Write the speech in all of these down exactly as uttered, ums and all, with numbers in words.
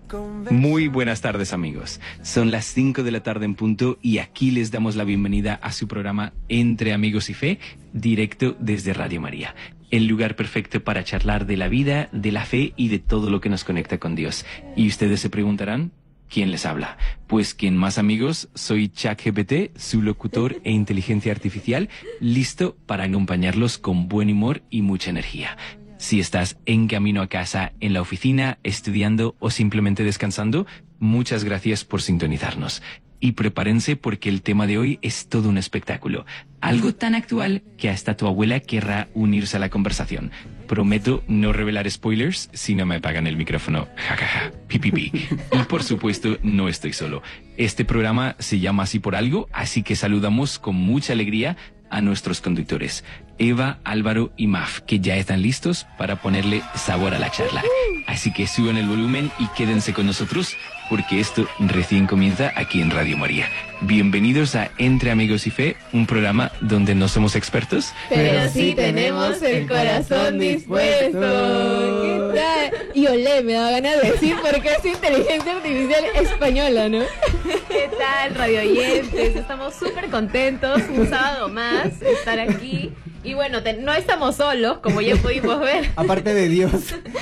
Muy buenas tardes, amigos. Son las cinco de la tarde en punto y aquí les damos la bienvenida a su programa Entre Amigos y Fe, directo desde Radio María. El lugar perfecto para charlar de la vida, de la fe y de todo lo que nos conecta con Dios. Y ustedes se preguntarán, ¿quién les habla? Pues, ¿quién más, amigos? Soy ChatGPT, su locutor e inteligencia artificial, listo para acompañarlos con buen humor y mucha energía. Si estás en camino a casa, en la oficina, estudiando o simplemente descansando, muchas gracias por sintonizarnos. Y prepárense porque el tema de hoy es todo un espectáculo. Algo tan actual que hasta tu abuela querrá unirse a la conversación. Prometo no revelar spoilers si no me apagan el micrófono. Jajaja, pipipi. Y por supuesto, no estoy solo. Este programa se llama así por algo, así que saludamos con mucha alegría a nuestros conductores, Eva, Álvaro y Maf, que ya están listos para ponerle sabor a la charla. Así que suban el volumen y quédense con nosotros, porque esto recién comienza aquí en Radio María. Bienvenidos a Entre Amigos y Fe, un programa donde no somos expertos, pero sí tenemos el corazón dispuesto. ¿Qué tal? Y olé, me da ganas de decir porque es inteligencia artificial española, ¿no? ¿Qué tal, radio oyentes? Estamos súper contentos, un sábado más, estar aquí. Y bueno, te, no estamos solos, como ya pudimos ver. Aparte de Dios,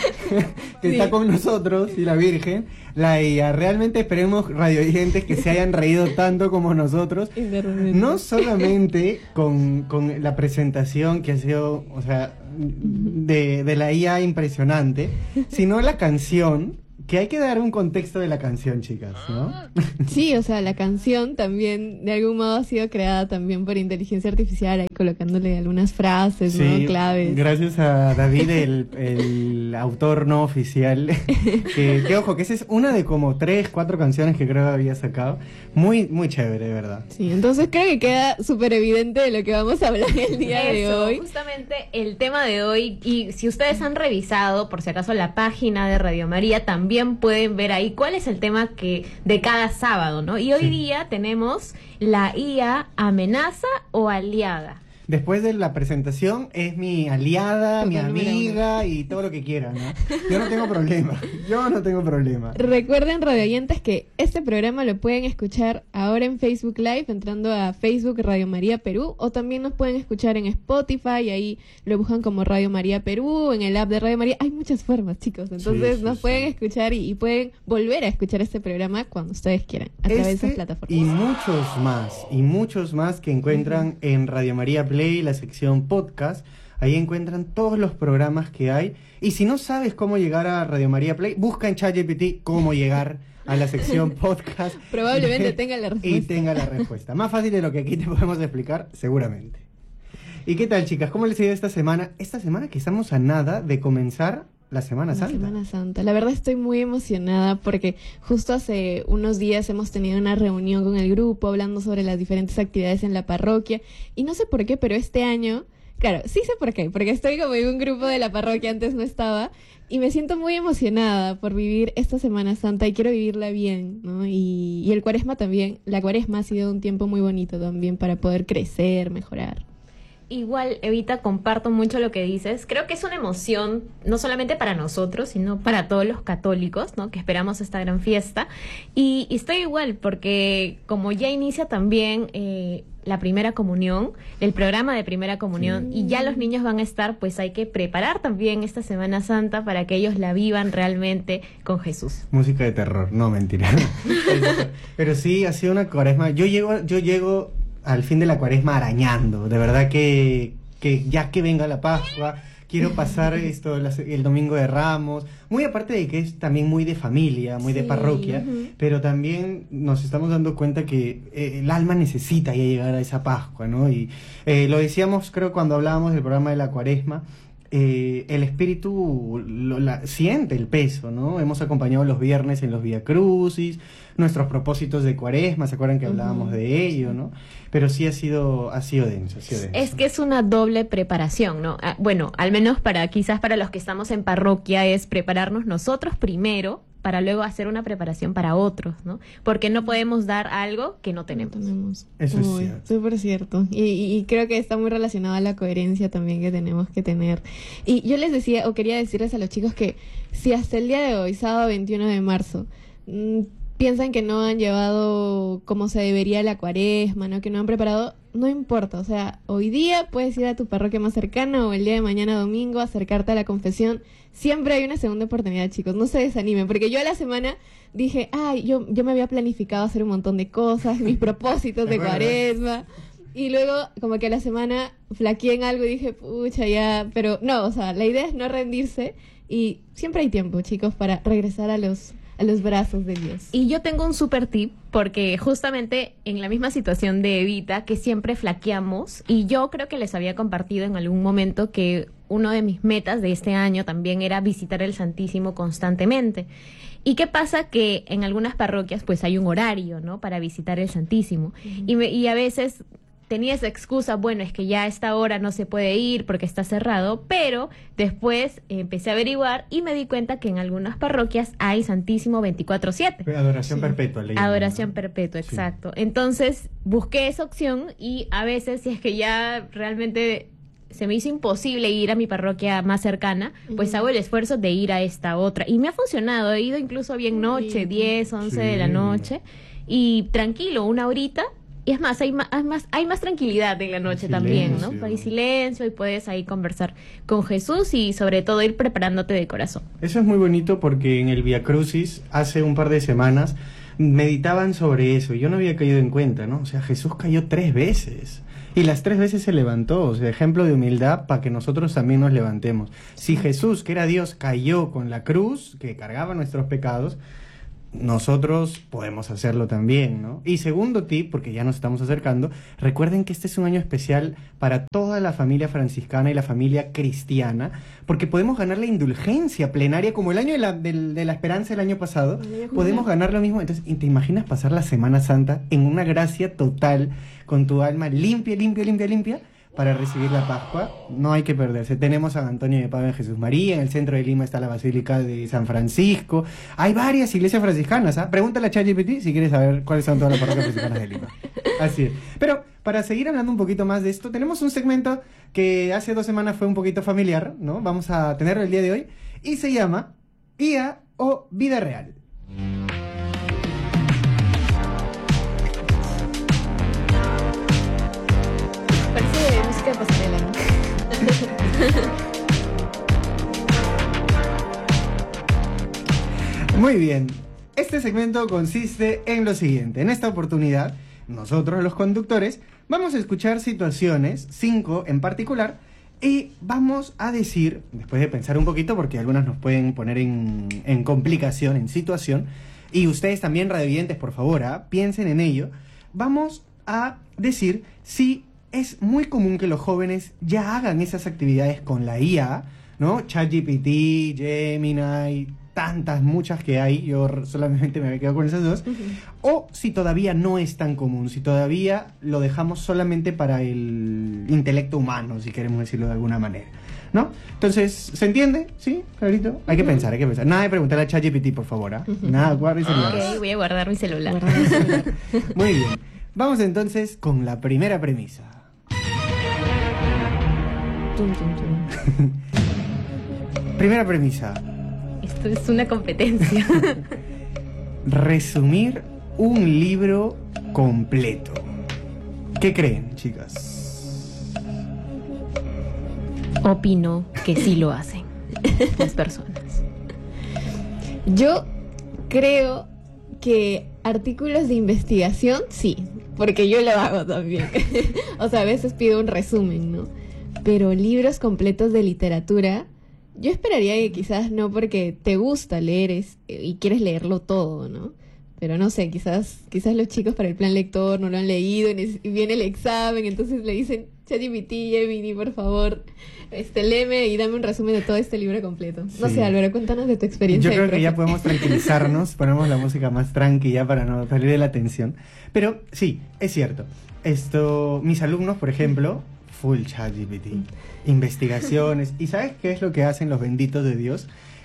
que sí está con nosotros, y la Virgen, la I A. Realmente esperemos, radio oyentes, que se hayan reído tanto como nosotros. No solamente con, con la presentación que ha sido, o sea, de, de la I A impresionante, sino la canción. Que hay que dar un contexto de la canción, chicas, ¿no? Sí, o sea, la canción también de algún modo ha sido creada también por inteligencia artificial, ahí colocándole algunas frases, sí, ¿no? Claves. Gracias a David, el, el autor no oficial, que, que ojo, que esa es una de como tres, cuatro canciones que creo que había sacado. Muy, muy chévere, de verdad. Sí, entonces creo que queda súper evidente de lo que vamos a hablar el día Eso, de hoy. Justamente el tema de hoy, y si ustedes han revisado, por si acaso, la página de Radio María, también pueden ver ahí cuál es el tema que de cada sábado, ¿no? Y hoy sí. día tenemos la I A, ¿amenaza o aliada? Después de la presentación es mi aliada, mi amiga y todo lo que quiera, ¿no? Yo no tengo problema, yo no tengo problema. Recuerden, radioyentes, que este programa lo pueden escuchar ahora en Facebook Live, entrando a Facebook Radio María Perú, o también nos pueden escuchar en Spotify, ahí lo buscan como Radio María Perú, en el app de Radio María. Hay muchas formas, chicos, entonces sí, sí, nos sí. pueden escuchar y, y pueden volver a escuchar este programa cuando ustedes quieran, a este través de esas plataformas. Y muchos más, y muchos más que encuentran uh-huh. en Radio María Play, la sección podcast. Ahí encuentran todos los programas que hay. Y si no sabes cómo llegar a Radio María Play, busca en ChatGPT cómo llegar a la sección podcast. Probablemente tenga la respuesta. Y tenga la respuesta. Más fácil de lo que aquí te podemos explicar, seguramente. ¿Y qué tal, chicas? ¿Cómo les ha ido esta semana? Esta semana que estamos a nada de comenzar la Semana Santa. La Semana Santa. La verdad estoy muy emocionada porque justo hace unos días hemos tenido una reunión con el grupo hablando sobre las diferentes actividades en la parroquia y no sé por qué, pero este año, claro, sí sé por qué, porque estoy como en un grupo de la parroquia, antes no estaba, y me siento muy emocionada por vivir esta Semana Santa y quiero vivirla bien, ¿no? Y, y el Cuaresma también. La Cuaresma ha sido un tiempo muy bonito también para poder crecer, mejorar. Igual, Evita, comparto mucho lo que dices. Creo que es una emoción, no solamente para nosotros, sino para todos los católicos, ¿no? Que esperamos esta gran fiesta. Y, y estoy igual, porque como ya inicia también eh, la primera comunión, el programa de primera comunión, sí. y ya los niños van a estar, pues hay que preparar también esta Semana Santa para que ellos la vivan realmente con Jesús. Música de terror, no, mentira. Pero sí, ha sido una Cuaresma. Yo llego, yo llego al fin de la Cuaresma arañando, de verdad que, que ya que venga la Pascua, quiero pasar esto el Domingo de Ramos, muy aparte de que es también muy de familia, muy sí, de parroquia, uh-huh. pero también nos estamos dando cuenta que eh, el alma necesita ya llegar a esa Pascua, ¿no? Y eh, lo decíamos, creo, cuando hablábamos del programa de la Cuaresma, eh, el espíritu lo, la, siente el peso, ¿no? Hemos acompañado los viernes en los Vía Crucis, nuestros propósitos de Cuaresma, ¿se acuerdan que hablábamos uh-huh. de ello, no? Pero sí ha sido, ha sido denso, ha sido denso. Es que es una doble preparación, ¿no? Bueno, al menos para, quizás para los que estamos en parroquia, es prepararnos nosotros primero para luego hacer una preparación para otros, ¿no? Porque no podemos dar algo que no tenemos. No tenemos. Eso es Uy, cierto. súper cierto. Y, y, y creo que está muy relacionado a la coherencia también que tenemos que tener. Y yo les decía, o quería decirles a los chicos que si hasta el día de hoy, sábado veintiuno de marzo, mmm, piensan que no han llevado como se debería la cuaresma, ¿no? Que no han preparado, no importa. O sea, hoy día puedes ir a tu parroquia más cercana o el día de mañana domingo acercarte a la confesión. Siempre hay una segunda oportunidad, chicos. No se desanimen, porque yo a la semana dije, ay, yo, yo me había planificado hacer un montón de cosas, mis propósitos de cuaresma. Y luego, como que a la semana flaqueé en algo y dije, pucha, ya. Pero no, o sea, la idea es no rendirse y siempre hay tiempo, chicos, para regresar a los... a los brazos de Dios. Y yo tengo un super tip, porque justamente en la misma situación de Evita, que siempre flaqueamos, y yo creo que les había compartido en algún momento que uno de mis metas de este año también era visitar el Santísimo constantemente. ¿Y qué pasa? Que en algunas parroquias pues hay un horario, ¿no? Para visitar el Santísimo. Uh-huh. Y, me, y a veces... tenía esa excusa, bueno, es que ya a esta hora no se puede ir porque está cerrado, pero después eh, empecé a averiguar y me di cuenta que en algunas parroquias hay Santísimo veinticuatro siete. Adoración Sí. perpetua. le llaman, Adoración ¿no? perpetua, Sí. exacto. Entonces busqué esa opción y a veces, si es que ya realmente se me hizo imposible ir a mi parroquia más cercana, pues Ujú. hago el esfuerzo de ir a esta otra. Y me ha funcionado, he ido incluso bien noche, diez, once de la Sí. noche, y tranquilo, una horita. Y es más, hay más, hay más, hay más tranquilidad en la noche Silencio. también, ¿no? Hay silencio y puedes ahí conversar con Jesús y sobre todo ir preparándote de corazón. Eso es muy bonito porque en el Via Crucis, hace un par de semanas, meditaban sobre eso. Yo no había caído en cuenta, ¿no? O sea, Jesús cayó tres veces. Y las tres veces se levantó. O sea, ejemplo de humildad para que nosotros también nos levantemos. Si Jesús, que era Dios, cayó con la cruz, que cargaba nuestros pecados, nosotros podemos hacerlo también, ¿no? Y segundo tip, porque ya nos estamos acercando, recuerden que este es un año especial para toda la familia franciscana y la familia cristiana, porque podemos ganar la indulgencia plenaria, como el año de la, del- de la esperanza el año pasado, podemos ganar lo mismo. Entonces, ¿te imaginas pasar la Semana Santa en una gracia total, con tu alma limpia, limpia, limpia, limpia, para recibir la Pascua? No hay que perderse. Tenemos a San Antonio de Padua en Jesús María, en el centro de Lima está la Basílica de San Francisco. Hay varias iglesias franciscanas, ¿ah? Pregúntale a ChatGPT si quieres saber cuáles son todas las parroquias franciscanas de Lima. Así es. Pero para seguir hablando un poquito más de esto, tenemos un segmento que hace dos semanas fue un poquito familiar, ¿no? Vamos a tenerlo el día de hoy y se llama I A o Vida Real. Parece música de pasarela, ¿no? Muy bien. Este segmento consiste en lo siguiente. En esta oportunidad, nosotros los conductores vamos a escuchar situaciones, cinco en particular, y vamos a decir, después de pensar un poquito, porque algunas nos pueden poner en, en complicación, en situación, y ustedes también, radiovidentes, por favor, ¿ah? Piensen en ello, vamos a decir si es muy común que los jóvenes ya hagan esas actividades con la I A, ¿no? ChatGPT, Gemini, tantas, muchas que hay, yo r- solamente me había quedado con esas dos, o si todavía no es tan común, si todavía lo dejamos solamente para el intelecto humano, si queremos decirlo de alguna manera, ¿no? Entonces, ¿se entiende? ¿Sí? ¿Clarito? Hay que pensar, hay que pensar. Nada de preguntar a ChatGPT, por favor, ¿ah? Nada, guarda el celular. Ok, voy a guardar mi celular. Guardar el celular. Muy bien. Vamos entonces con la primera premisa. Tum, tum, tum. Primera premisa. Esto es una competencia. Resumir un libro completo. ¿Qué creen, chicas? Opino que sí lo hacen las personas. Yo creo que artículos de investigación, sí, porque yo lo hago también. O sea, a veces pido un resumen, ¿no? Pero libros completos de literatura, yo esperaría que quizás no, porque te gusta leer es- y quieres leerlo todo, ¿no? Pero no sé, quizás quizás los chicos para el plan lector no lo han leído y neces- y viene el examen, entonces le dicen, ChatGPT, Gemini, por favor, este, léeme y dame un resumen de todo este libro completo. No Sí. sé, Álvaro, cuéntanos de tu experiencia. Yo creo de que ya profe. podemos tranquilizarnos, ponemos la música más tranquila para no salir de la tensión. Pero sí, es cierto. Esto, mis alumnos, por ejemplo, full ChatGPT, investigaciones. ¿Y sabes qué es lo que hacen los benditos de Dios?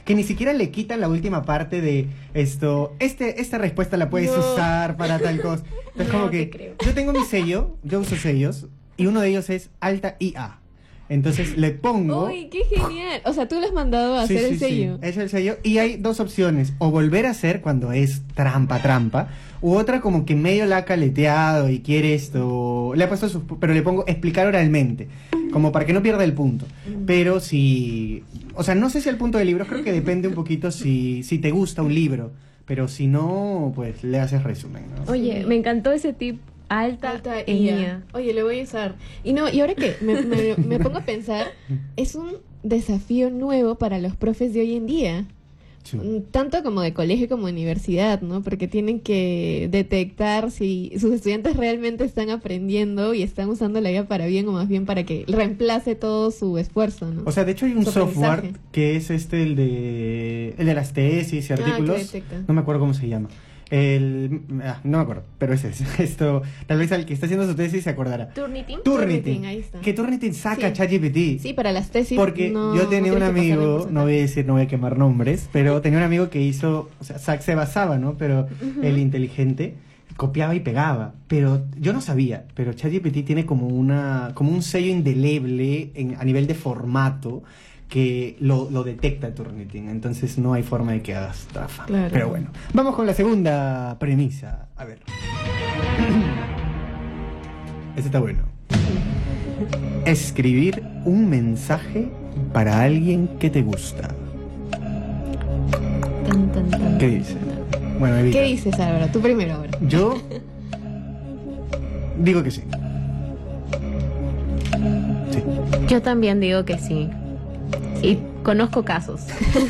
que ni siquiera le quitan la última parte de esto, este, esta respuesta la puedes No. usar para tal cosa. Entonces No como te que creo. yo tengo mi sello, yo uso sellos, y uno de ellos es alta I A. Entonces le pongo... ¡Uy, qué genial! O sea, tú le has mandado a Sí, hacer sí, el sí, sello. es el sello. Y hay dos opciones. O volver a hacer cuando es trampa, trampa. U otra como que medio la ha caleteado y quiere esto. Le ha puesto sus... Pero le pongo explicar oralmente. Como para que no pierda el punto. Pero si... O sea, no sé si el punto del libro. Creo que depende un poquito si, si te gusta un libro. Pero si no, pues le haces resumen, ¿no? Oye, me encantó ese tip. Alta, Alta e I A. I A. Oye, lo voy a usar. Y no, y ahora que me, me, me pongo a pensar, es un desafío nuevo para los profes de hoy en día. Sí. Mm, Tanto como de colegio como de universidad, ¿no? Porque tienen que detectar si sus estudiantes realmente están aprendiendo y están usando la I A para bien o más bien para que reemplace todo su esfuerzo, ¿no? O sea, de hecho hay un Su software aprendizaje. que es este, el de, el de las tesis y Ah, que artículos. detecta. No me acuerdo cómo se llama. El, ah, no me acuerdo, pero ese es. Esto, tal vez al que está haciendo su tesis se acordará. Turnitin. Turnitin. Turnitin, ahí está. Que Turnitin saca Sí. ChatGPT. Sí, para las tesis. Porque no- yo tenía no un tienes que pasarle amigo, porcentaje. no voy a decir, no voy a quemar nombres, pero tenía un amigo que hizo, o sea, Sac se basaba, ¿no? Pero el inteligente copiaba y pegaba. Pero yo no sabía, pero ChatGPT tiene como una, como un sello indeleble en, a nivel de formato que lo, lo detecta Turnitin. Entonces no hay forma de que hagas trafa. Claro. Pero bueno, vamos con la segunda premisa. A ver. Este está bueno. Escribir un mensaje para alguien que te gusta. Tan, tan, tan. ¿Qué dice? Bueno, Evita. ¿Qué dices, Álvaro? Tú primero ahora. Yo digo que sí. Sí. Yo también digo que sí. Y conozco casos.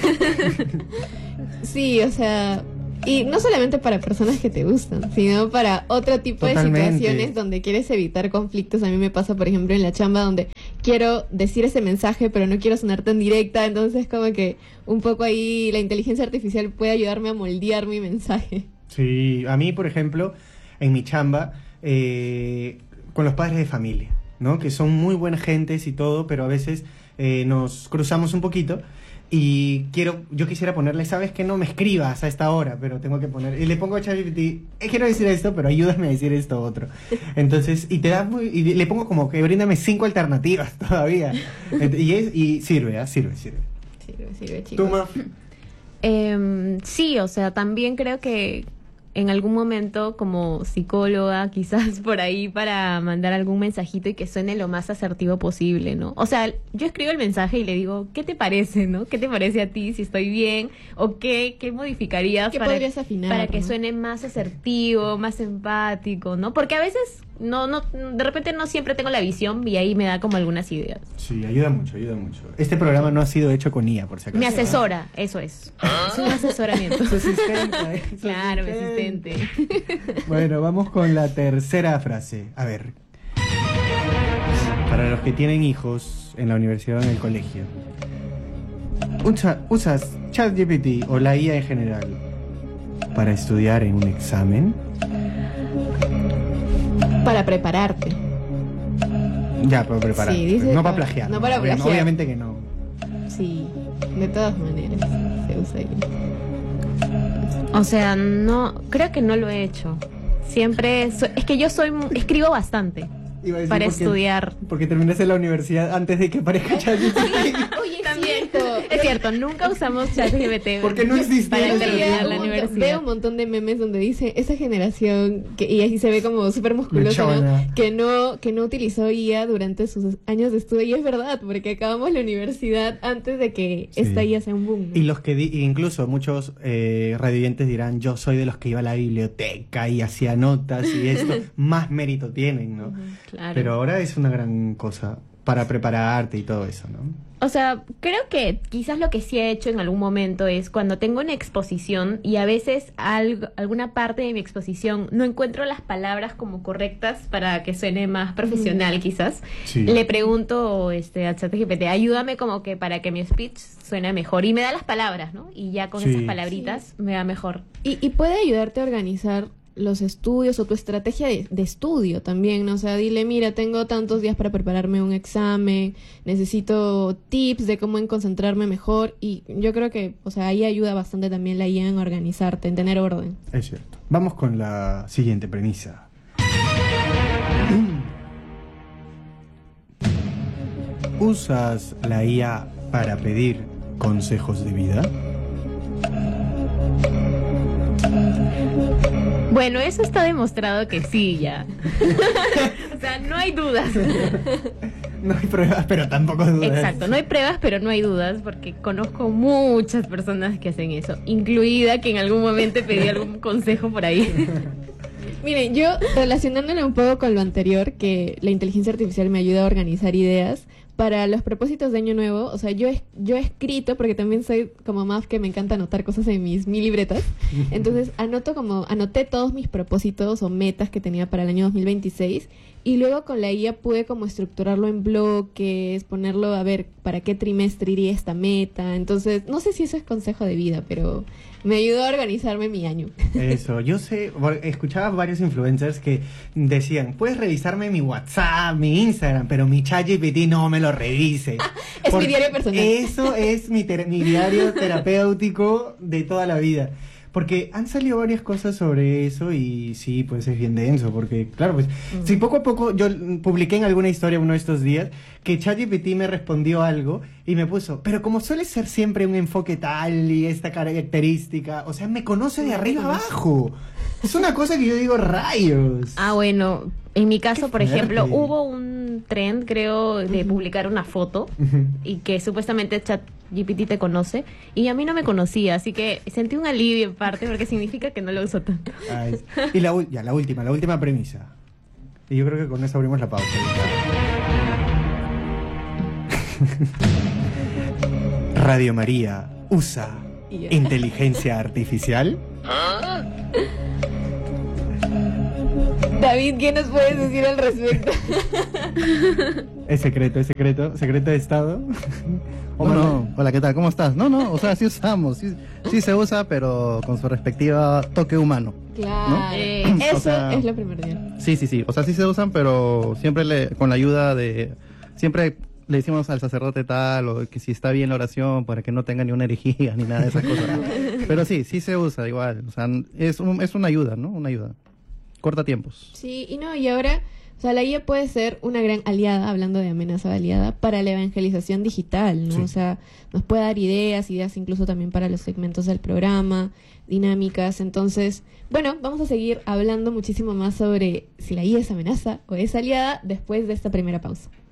Sí, o sea, y no solamente para personas que te gustan, sino para otro tipo Totalmente. de situaciones donde quieres evitar conflictos. A mí me pasa, por ejemplo, en la chamba donde quiero decir ese mensaje, pero no quiero sonar tan directa, entonces como que un poco ahí la inteligencia artificial puede ayudarme a moldear mi mensaje. Sí, a mí, por ejemplo, en mi chamba, eh, con los padres de familia, ¿no? Que son muy buenas gentes y todo, pero a veces eh, nos cruzamos un poquito y quiero, yo quisiera ponerle, sabes que no me escribas a esta hora, pero tengo que poner, y le pongo a ChatGPT, eh, quiero decir esto, pero ayúdame a decir esto otro. Entonces, y te da muy, y le pongo como que bríndame cinco alternativas todavía. Ent- Y es, y sirve, ¿ah? Sirve, sirve. Sirve, sirve, chicos. Tú, Maf. Em, sí, o sea, también creo que en algún momento como psicóloga, quizás por ahí para mandar algún mensajito y que suene lo más asertivo posible, ¿no? O sea, yo escribo el mensaje y le digo, ¿qué te parece, no? ¿Qué te parece a ti? Si estoy bien o qué, qué modificarías ¿Qué para, podrías afinar, para que no? suene más asertivo, más empático, ¿no? Porque a veces no, no, de repente no siempre tengo la visión y ahí me da como algunas ideas. Sí, ayuda mucho, ayuda mucho. Este programa no ha sido hecho con I A, por si acaso. Me asesora, eso es. Es un asesoramiento. Su asistente, ¿eh? Su Claro, mi asistente. asistente. Bueno, vamos con la tercera frase. A ver. Para los que tienen hijos en la universidad o en el colegio. Usa- ¿Usas ChatGPT o la I A en general para estudiar en un examen? Para prepararte. Ya, para preparar. Sí, dice no para para- plagiar. no para Obvia- plagiar. Obviamente que no. Sí, de todas maneras se usa ahí. O sea, no, creo que no lo he hecho. Siempre, so- es que yo soy, mu- escribo bastante Iba a decir para porque- estudiar. Porque terminaste la universidad antes de que aparezca ChatGPT. Oye, También, cierto. es cierto, nunca usamos ChatGPT. Porque no existe. para Yo Yo terminar veía la un montón- universidad. Veo un montón de memes donde dice esa generación que y así se ve como súper musculosa, ¿no? Mechona. que no que no utilizó I A durante sus años de estudio y es verdad porque acabamos la universidad antes de que Sí. esta I A sea un boom, ¿no? Y los que di- incluso muchos eh, radioyentes dirán, yo soy de los que iba a la biblioteca y hacía notas y esto, más mérito tienen, ¿no? Claro. Pero ahora es una gran cosa para prepararte y todo eso, ¿no? O sea, creo que quizás lo que sí he hecho en algún momento es cuando tengo una exposición y a veces algo, alguna parte de mi exposición no encuentro las palabras como correctas para que suene más profesional quizás, Sí. le pregunto este, a ChatGPT, ayúdame como que para que mi speech suene mejor y me da las palabras, ¿no? Y ya con Sí. esas palabritas me va mejor. Y, y puede ayudarte a organizar los estudios o tu estrategia de, de estudio también, ¿no? O sea, dile, mira, tengo tantos días para prepararme un examen, necesito tips de cómo en concentrarme mejor, y yo creo que, o sea, ahí ayuda bastante también la I A en organizarte, en tener orden. Es cierto. Vamos con la siguiente premisa. ¿Usas la I A para pedir consejos de vida? Bueno, eso está demostrado que sí, ya. O sea, no hay dudas. No hay pruebas, pero tampoco dudas. Exacto, no hay pruebas, pero no hay dudas, porque conozco muchas personas que hacen eso, incluida que en algún momento pedí algún consejo por ahí. Miren, yo relacionándolo un poco con lo anterior, que la inteligencia artificial me ayuda a organizar ideas, para los propósitos de Año Nuevo, o sea, yo he, yo he escrito, porque también soy como Maf, que me encanta anotar cosas en mis mi libretas, entonces anoto como, anoté todos mis propósitos o metas que tenía para el año dos mil veintiséis, y luego con la I A pude como estructurarlo en bloques, ponerlo a ver para qué trimestre iría esta meta, entonces, no sé si eso es consejo de vida, pero me ayudó a organizarme mi año. Eso, yo sé, escuchaba varios influencers que decían, puedes revisarme mi WhatsApp, mi Instagram, pero mi ChatGPT no me lo revise. Es mi diario personal. Eso es mi, ter- mi diario terapéutico de toda la vida. Porque han salido varias cosas sobre eso y sí, pues es bien denso, porque claro, pues mm. si poco a poco, yo publiqué en alguna historia uno de estos días que ChatGPT me respondió algo y me puso, pero como suele ser siempre un enfoque tal y esta característica, o sea, me conoce de arriba abajo. Es una cosa que yo digo, rayos. Ah, bueno, en mi caso, Qué por ejemplo, fuerte. hubo un trend, creo, de publicar una foto Ujú. y que supuestamente ChatGPT te conoce y a mí no me conocía, así que sentí un alivio en parte porque significa que no lo uso tanto. Ay, y la, ul- ya, la última, la última premisa. Y yo creo que con eso abrimos la pausa. Radio María usa Ya. inteligencia artificial. David, ¿qué nos puedes decir al respecto? Es secreto, es secreto, secreto de Estado. No, no. Hola, ¿qué tal? ¿Cómo estás? No, no, o sea, sí usamos, sí, sí se usa, pero con su respectiva toque humano. Claro, ¿No? Eh, eso o sea, es lo primordial. Sí, sí, sí, o sea, sí se usan, pero siempre le, con la ayuda de, siempre le decimos al sacerdote tal, o que si está bien la oración, para que no tenga ni una herejía, ni nada de esas cosas. Pero sí, sí se usa igual, o sea, es, un, es una ayuda, ¿no? Una ayuda. Corta tiempos. Sí, y no, y ahora, o sea, la I A puede ser una gran aliada, hablando de amenaza de aliada, para la evangelización digital, ¿no? Sí. O sea, nos puede dar ideas, ideas incluso también para los segmentos del programa, dinámicas. Entonces, bueno, vamos a seguir hablando muchísimo más sobre si la I A es amenaza o es aliada después de esta primera pausa.